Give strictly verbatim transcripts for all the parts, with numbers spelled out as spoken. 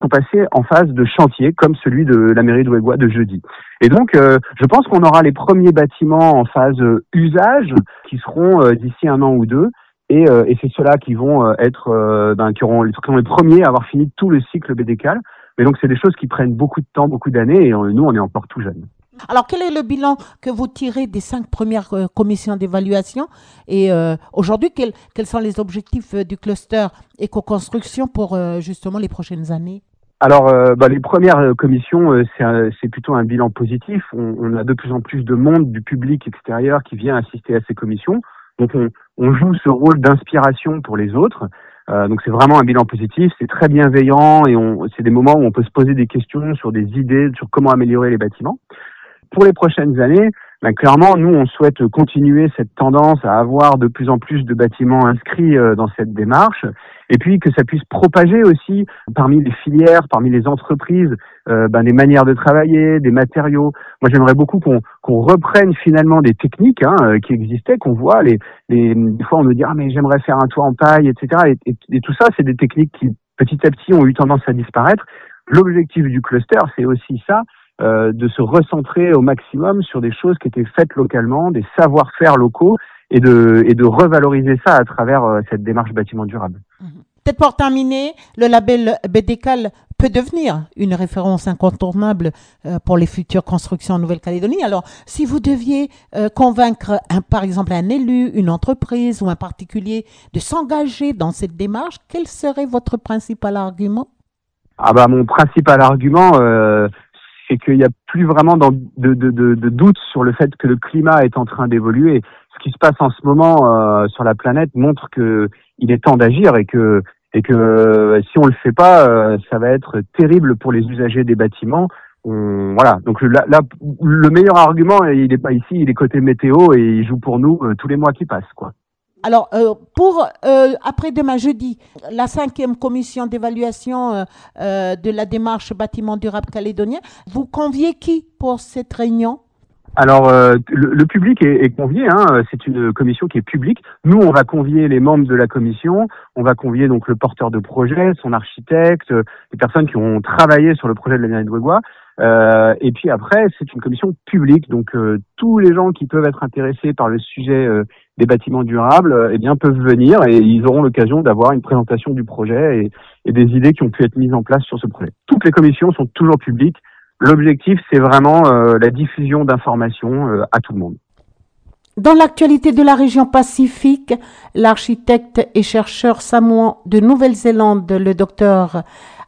sont passés en phase de chantier, comme celui de la mairie de Ouégoua de jeudi. Et donc, euh, je pense qu'on aura les premiers bâtiments en phase euh, usage qui seront euh, d'ici un an ou deux. Et, euh, et c'est ceux-là qui vont euh, être, euh, ben, qui auront, qui seront les premiers à avoir fini tout le cycle B D C A L. Mais donc, c'est des choses qui prennent beaucoup de temps, beaucoup d'années, et euh, nous, on est encore tout jeunes. Alors, quel est le bilan que vous tirez des cinq premières euh, commissions d'évaluation? Et euh, aujourd'hui, quels, quels sont les objectifs euh, du cluster éco-construction pour euh, justement les prochaines années? Alors, euh, bah, les premières euh, commissions, euh, c'est, un, c'est plutôt un bilan positif. On, on a de plus en plus de monde, du public extérieur qui vient assister à ces commissions. Donc, on, on joue ce rôle d'inspiration pour les autres. Euh, donc, c'est vraiment un bilan positif. C'est très bienveillant et on, c'est des moments où on peut se poser des questions sur des idées, sur comment améliorer les bâtiments. Pour les prochaines années, ben clairement, nous, on souhaite continuer cette tendance à avoir de plus en plus de bâtiments inscrits euh, dans cette démarche, et puis que ça puisse propager aussi parmi les filières, parmi les entreprises, euh, ben des manières de travailler, des matériaux. Moi, j'aimerais beaucoup qu'on, qu'on reprenne finalement des techniques hein, qui existaient, qu'on voit. Les, les, des fois, on nous dit ah mais j'aimerais faire un toit en paille, et cetera. Et, et, et tout ça, c'est des techniques qui petit à petit ont eu tendance à disparaître. L'objectif du cluster, c'est aussi ça. Euh, de se recentrer au maximum sur des choses qui étaient faites localement, des savoir-faire locaux, et de, et de revaloriser ça à travers euh, cette démarche bâtiment durable. Peut-être pour terminer, le label B D C A L peut devenir une référence incontournable euh, pour les futures constructions en Nouvelle-Calédonie. Alors, si vous deviez euh, convaincre, un, par exemple, un élu, une entreprise ou un particulier de s'engager dans cette démarche, quel serait votre principal argument? Ah bah mon principal argument, euh, c'est qu'il n'y a plus vraiment de, de, de, de doute sur le fait que le climat est en train d'évoluer. Ce qui se passe en ce moment euh, sur la planète montre que il est temps d'agir et que et que euh, si on le fait pas, euh, ça va être terrible pour les usagers des bâtiments. On, voilà. Donc là, là, le meilleur argument, il n'est pas ici, il est côté météo et il joue pour nous euh, tous les mois qui passent, quoi. Alors, euh, pour euh, après-demain, jeudi, la cinquième commission d'évaluation euh, euh, de la démarche bâtiment durable calédonien, vous conviez qui pour cette réunion? Alors, euh, le, le public est, est convié, hein, c'est une commission qui est publique. Nous, on va convier les membres de la commission, on va convier donc le porteur de projet, son architecte, les personnes qui ont travaillé sur le projet de la mairie de Ouégoua. Euh, et puis après, c'est une commission publique, donc euh, tous les gens qui peuvent être intéressés par le sujet euh, des bâtiments durables, euh, eh bien peuvent venir et ils auront l'occasion d'avoir une présentation du projet et, et des idées qui ont pu être mises en place sur ce projet. Toutes les commissions sont toujours publiques. L'objectif, c'est vraiment euh, la diffusion d'informations euh, à tout le monde. Dans l'actualité de la région Pacifique, l'architecte et chercheur samoan de Nouvelle-Zélande, le docteur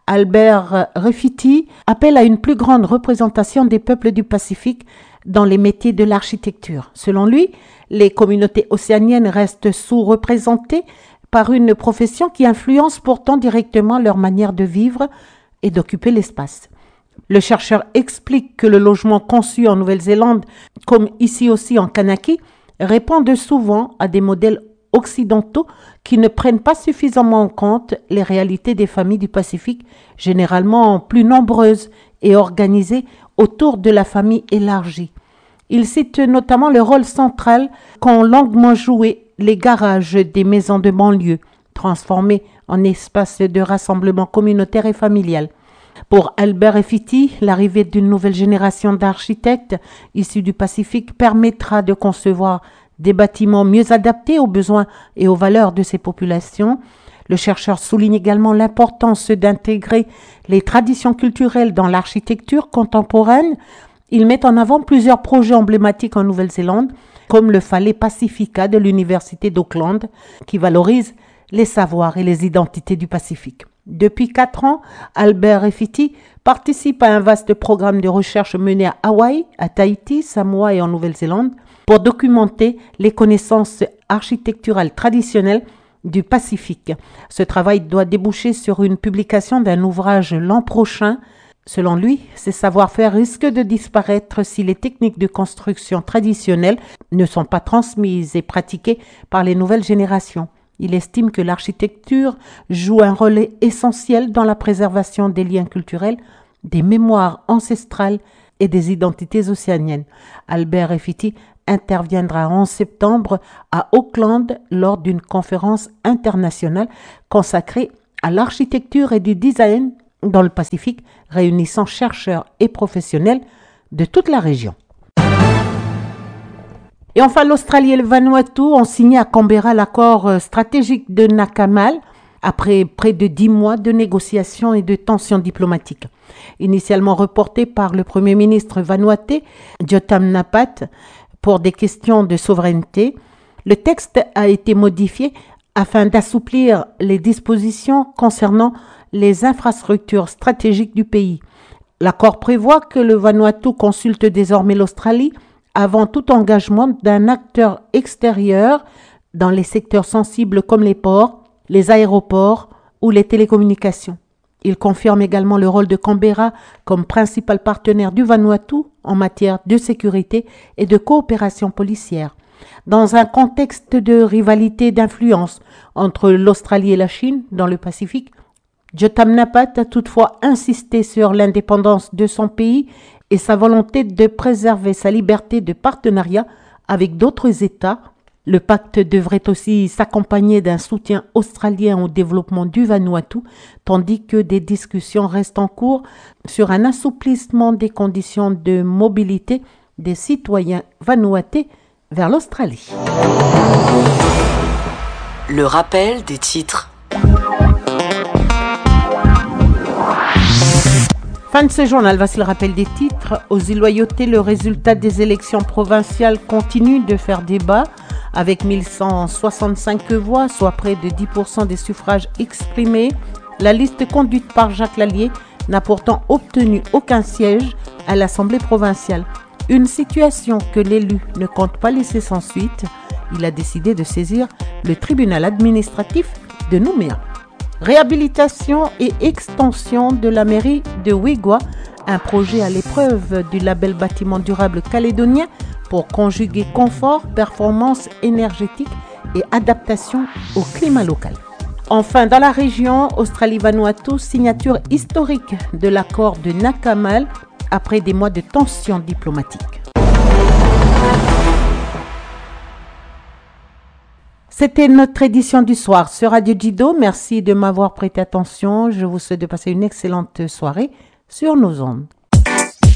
Albert Refiti, appelle à une plus grande représentation des peuples du Pacifique dans les métiers de l'architecture. Selon lui, les communautés océaniennes restent sous-représentées par une profession qui influence pourtant directement leur manière de vivre et d'occuper l'espace. Le chercheur explique que le logement conçu en Nouvelle-Zélande, comme ici aussi en Kanaki, répond souvent à des modèles occidentaux qui ne prennent pas suffisamment en compte les réalités des familles du Pacifique, généralement plus nombreuses et organisées autour de la famille élargie. Il cite notamment le rôle central qu'ont longuement joué les garages des maisons de banlieue, transformés en espaces de rassemblement communautaire et familial. Pour Albert Refiti, l'arrivée d'une nouvelle génération d'architectes issus du Pacifique permettra de concevoir des bâtiments mieux adaptés aux besoins et aux valeurs de ces populations. Le chercheur souligne également l'importance d'intégrer les traditions culturelles dans l'architecture contemporaine. Il met en avant plusieurs projets emblématiques en Nouvelle-Zélande, comme le Fale Pacifica de l'Université d'Auckland, qui valorise les savoirs et les identités du Pacifique. Depuis quatre ans, Albert Refiti participe à un vaste programme de recherche mené à Hawaï, à Tahiti, Samoa et en Nouvelle-Zélande pour documenter les connaissances architecturales traditionnelles du Pacifique. Ce travail doit déboucher sur une publication d'un ouvrage l'an prochain. Selon lui, ces savoir-faire risquent de disparaître si les techniques de construction traditionnelles ne sont pas transmises et pratiquées par les nouvelles générations. Il estime que l'architecture joue un rôle essentiel dans la préservation des liens culturels, des mémoires ancestrales et des identités océaniennes. Albert Refiti interviendra en septembre à Auckland lors d'une conférence internationale consacrée à l'architecture et du design dans le Pacifique, réunissant chercheurs et professionnels de toute la région. Et enfin, l'Australie et le Vanuatu ont signé à Canberra l'accord stratégique de Nakamal après près de dix mois de négociations et de tensions diplomatiques. Initialement reporté par le Premier ministre vanuatais, Jotam Napat, pour des questions de souveraineté, le texte a été modifié afin d'assouplir les dispositions concernant les infrastructures stratégiques du pays. L'accord prévoit que le Vanuatu consulte désormais l'Australie avant tout engagement d'un acteur extérieur dans les secteurs sensibles comme les ports, les aéroports ou les télécommunications. Il confirme également le rôle de Canberra comme principal partenaire du Vanuatu en matière de sécurité et de coopération policière. Dans un contexte de rivalité d'influence entre l'Australie et la Chine dans le Pacifique, Jotam Napat a toutefois insisté sur l'indépendance de son pays et sa volonté de préserver sa liberté de partenariat avec d'autres États. Le pacte devrait aussi s'accompagner d'un soutien australien au développement du Vanuatu, tandis que des discussions restent en cours sur un assouplissement des conditions de mobilité des citoyens vanuatais vers l'Australie. Le rappel des titres. Fin de ce journal, voici le rappel des titres. Aux îles Loyauté, le résultat des élections provinciales continue de faire débat. Avec mille cent soixante-cinq voix, soit près de dix pour cent des suffrages exprimés, la liste conduite par Jacques Lallier n'a pourtant obtenu aucun siège à l'Assemblée provinciale. Une situation que l'élu ne compte pas laisser sans suite. Il a décidé de saisir le tribunal administratif de Nouméa. Réhabilitation et extension de la mairie de Wigwa, un projet à l'épreuve du label bâtiment durable calédonien pour conjuguer confort, performance énergétique et adaptation au climat local. Enfin, dans la région Australie-Vanuatu, signature historique de l'accord de Nakamal après des mois de tensions diplomatiques. C'était notre édition du soir sur Radio Jido. Merci de m'avoir prêté attention. Je vous souhaite de passer une excellente soirée sur nos ondes.